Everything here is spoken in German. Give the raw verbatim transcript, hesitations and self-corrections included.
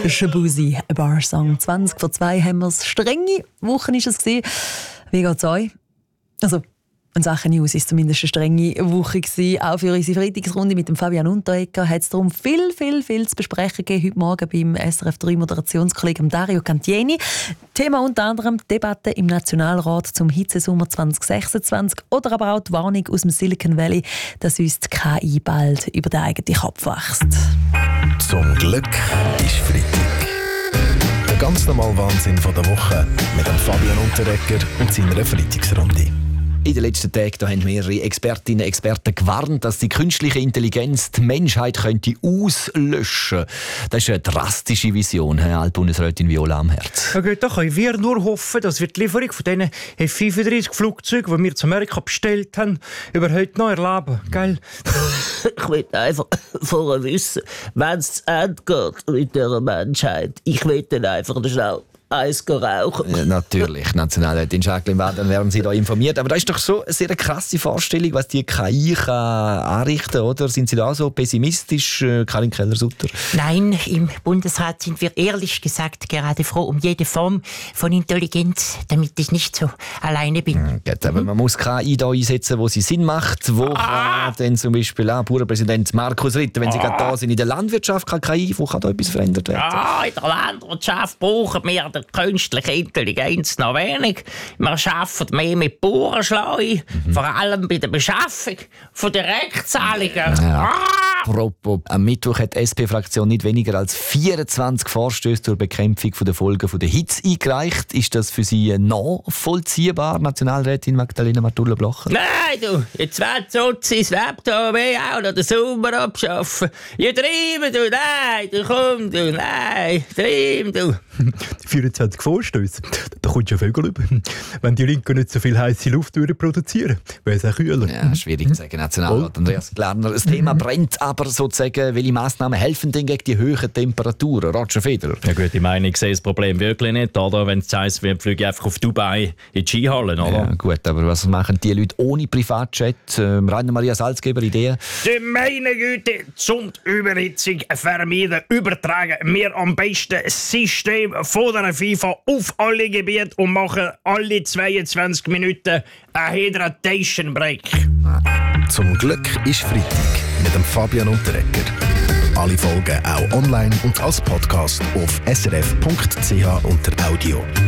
Shabuzi, ein Bar-Song. zwanzig vor zwei haben wir es. Strenge Woche war es. Wie geht es euch? Also, in Sachen News war es zumindest eine strenge Woche gewesen. Auch für unsere Freitagsrunde mit dem Fabian Unteregger hat es darum viel, viel, viel zu besprechen gegeben heute Morgen beim S R F drei Moderationskollegen Dario Cantieni. Thema unter anderem die Debatte im Nationalrat zum Hitzesommer zwanzig sechsundzwanzig oder aber auch die Warnung aus dem Silicon Valley, dass uns die K I bald über den eigenen Kopf wächst. Zum Glück ist Freitag. Der ganz normale Wahnsinn von der Woche mit dem Fabian Unteregger und seiner Freitagsrunde. In den letzten Tagen da haben mehrere Expertinnen und Experten gewarnt, dass die künstliche Intelligenz die Menschheit könnte auslöschen. Das ist eine drastische Vision, Herr Altbundesrätin Viola Amherd. Ja gut, da können wir nur hoffen, dass wir die Lieferung von diesen F fünfunddreißig Flugzeugen, die wir zu Amerika bestellt haben, über heute noch erleben. Gell? Ich will einfach vorher wissen, wenn es zu Ende geht mit dieser Menschheit. Ich will dann einfach schnell eins rauchen. Ja, natürlich, Nationalrätin Jacqueline Waden werden Sie da informiert. Aber das ist doch so eine sehr krasse Vorstellung, was die K I kann anrichten kann, oder? Sind Sie da auch so pessimistisch, Karin Keller-Sutter? Nein, im Bundesrat sind wir ehrlich gesagt gerade froh um jede Form von Intelligenz, damit ich nicht so alleine bin. Ja, gut, aber man muss K I da einsetzen, wo sie Sinn macht. Wo ah. kann denn zum Beispiel ah, Bauernpräsident Markus Ritter, wenn Sie ah. gerade da sind, in der Landwirtschaft kann K I, wo kann da etwas verändert werden? Ja, in der Landwirtschaft brauchen wir die künstliche Intelligenz noch wenig. Wir arbeiten mehr mit Bauernschleue, mhm. vor allem bei der Beschaffung von Direktzahlungen. Ja. Ah! Apropos, am Mittwoch hat die S P-Fraktion nicht weniger als vierundzwanzig Vorstöße zur Bekämpfung der Folgen der Hitze eingereicht. Ist das für Sie nachvollziehbar, Nationalrätin Magdalena Martulla-Blocher? Nein, du, jetzt wird Sozis Laptop auch noch den Sommer abschaffen. Ja, treiben, du, nein, du, komm, du, nein, treiben, du. vierundzwanzig Vorstöße, da kommt ja Vögel über. Wenn die Linken nicht so viel heiße Luft produzieren, wäre es auch kühler. Ja, schwierig zu sagen, Nationalrat Andreas Glarner. Das Thema brennt aber sozusagen, welche Massnahmen helfen denn gegen die hohen Temperaturen? Roger Federer. Ja gut, ich meine, ich sehe das Problem wirklich nicht, oder? Wenn es heisst, wir fliegen einfach auf Dubai in die Skihallen, oder? Ja gut, aber was machen die Leute ohne Privatjet? Ähm, Rainer Maria Salzgeber, Ideen? Die meine Güte, zum Überhitzung vermeiden, übertragen wir am besten das System von der FIFA auf alle Gebiete und machen alle zweiundzwanzig Minuten einen Hydration Break. Zum Glück ist Freitag mit dem Fabian Unteregger. Alle Folgen auch online und als Podcast auf s r f punkt c h unter Audio.